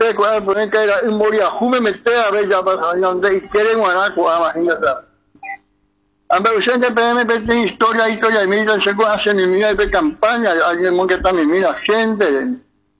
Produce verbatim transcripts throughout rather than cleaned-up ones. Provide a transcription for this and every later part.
pe cuál ponen que era un moria jume mete a ver ya pasa donde quieren guanaco imagínate. Amba usted P M P historia historia y mira se hacen en mira de campaña alguien que está mi mira gente.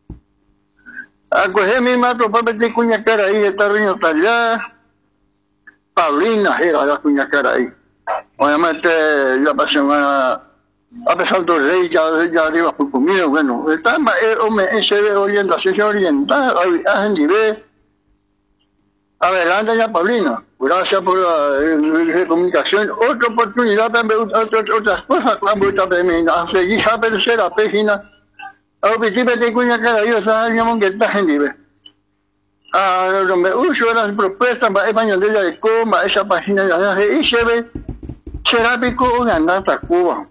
A coger mi mato para meter cuña cara ahí está riño allá. Paulina era la cuña cara ahí. Obviamente ya pasé una a pesar de rey ya ya arriba por conmigo bueno está hombre ese de orientación oriental a nivel adelante ya Paulina gracias por la comunicación otra oportunidad también otras cosas cuando también a seguir a pensar la página a principio de cuña cara yo sabía que está en nivel a lo me uso las propuestas para el baño de la de coma esa página de y se ve será pico una nata Cuba.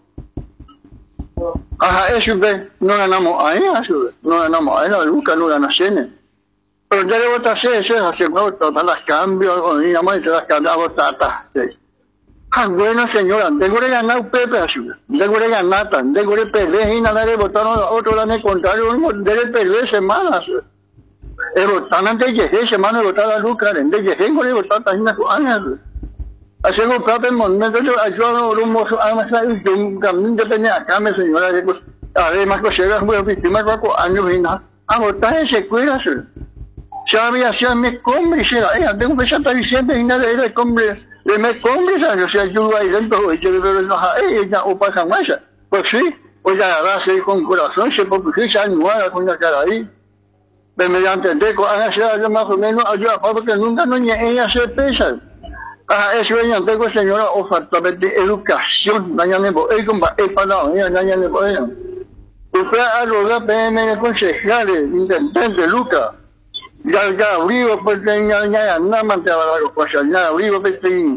Ajá, eso ve, no ganamos ahí, eso no ganamos ahí, la Luca no gana cene. Pero ya le voy a hacer eso, hacer todas las cambios, o ni más, y las cambiamos, tata. Ah, buena señora, tengo que ganar Pepe, así, tengo que ganar, tengo que perder, y nada de votar a otro, al contrario, debe perder semanas. El votar antes de llegar, semana de votar a Luca, de llegar, con el votar también a años. Así que propio momento yo ayudo a un mozo a más un camino que tenía acá mi señora además que se era muy víctima de años y nada a votar en secuelas ya había sido mi cómplice ella tengo que estar diciendo y nada era cómplice de mi cómplice o sea yo ahí dentro y yo veo no ella o pasa más pues sí pues ya la hace con corazón se porque se anuala con la cara ahí pero mediante el deco haga yo más o menos ayuda porque nunca no ella se pesa. Ah, eso es yo tengo señora oferta de educación, mañana nebo, es como es para hoy, mañana nebo. Usted a los P M concejales, intendente Luca, ya ya abrigo pues ya ya nada más te va a dar cosas, ya abrigo pues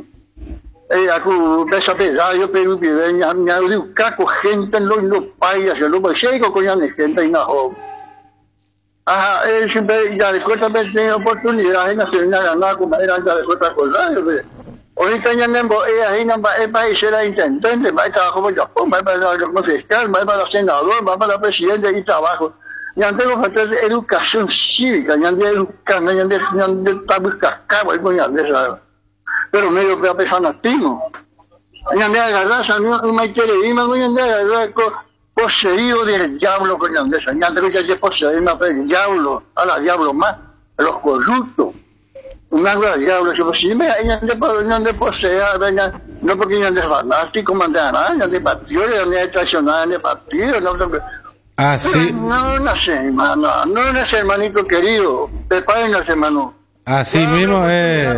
eh aku pesa pesa yo pero ya ya abrigo caco gente en los países, yo lo sé que con gente y no. Ah, eh siempre ya de cuenta de tener oportunidad en hacer nada como era ya de cuenta con radio. Ahorita ya no voy a ir a el país era intendente, va a trabajar como yo, va para el concejal, va para el senador, va para el presidente y trabajo. Ya tengo que hacer educación cívica, ya de educar, ya de ya de buscar cabo y coña de esa. Pero medio que a pesar nativo. Ya de agarrar, no me quiere ir, me voy a agarrar poseído del diablo coña de esa. Ya tengo que poseer el diablo, a la diablo más, los corruptos. Una cosa diablo, si me hayan de no de posea, no porque ya de fanático, mandana, ya de partido, ya de traicionar de partido, no Ah, sí. No, no sé, hermano, no, no sé, hermanito querido, prepárense, hermano. Así mismo es.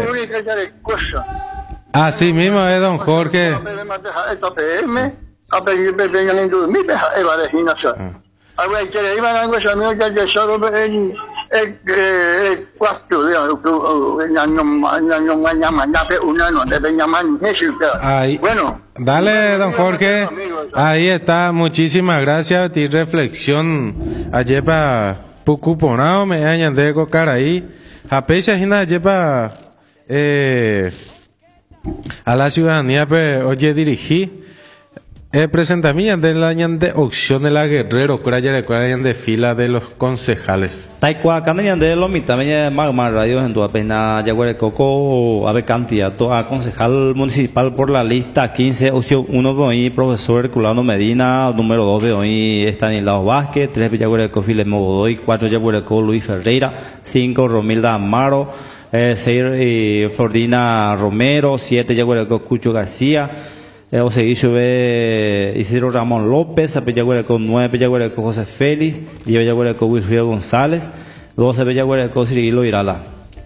Así mismo es, don Jorge. Esta P M, a pedir pequeña en mi peja, Eva de Ginaza. A ver, que iban a algo, amigos, ya de solo en el cuarto de Ahí. Bueno, dale, don Jorge. Ahí está. Muchísimas gracias. Tu reflexión ayer para Pucuponao me añan de cocar ahí. A pesar de ayer para eh, a la ciudadanía, pues oye dirigí. El presentamiento de la de opción de la guerrero, que era de fila de los concejales. Taikwa, cuando de lo mitad, me magma radio en tu apenas ya huele coco, a ver candidato a concejal municipal por la lista quince, opción uno de hoy, profesor Herculano Medina, número dos de hoy, Estanislao Vázquez, tres ya huele coco Filemo Godoy, cuatro ya huele coco Luis Ferreira, cinco Romilda Amaro, eh, seis eh, Flordina Romero, siete ya huele coco Cucho García. Eh, o seguicio ve Isidro Ramón López, a Pellagüera con nueve Pellagüera con José Félix, y Pellagüera con Wilfrido González, doce Pellagüera con Cirilo Irala.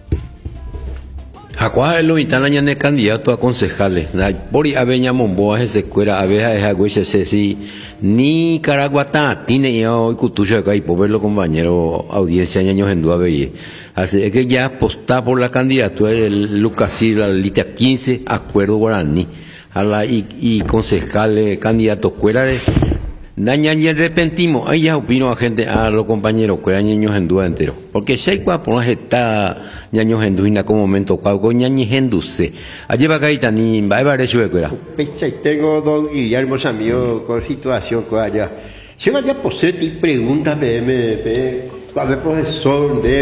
Jacuá es lo vital añade de candidato a concejales. Por Aveña Momboa es escuela, Abeja es Agüeche Ceci, ni Caraguatá, tiene ya hoy Cutucho acá y por verlo compañero audiencia años en Dua Beye. Así es que ya apostá por la candidatura del Lucas Silva, la lista quince, acuerdo guaraní. A la y, y concejales, candidatos cuerales, dañan y repentimos, ahí ya opino a gente, a los compañeros, que hay niños en duda entero, porque si hay cuatro, por está niños en duda, como momento, cuando niños en duce, allí va a caer tan, y va a haber eso de cuera. Tengo don Guillermo Samio con situación que allá. Si vaya por ser, y pregunta de M P, a ver, profesor, de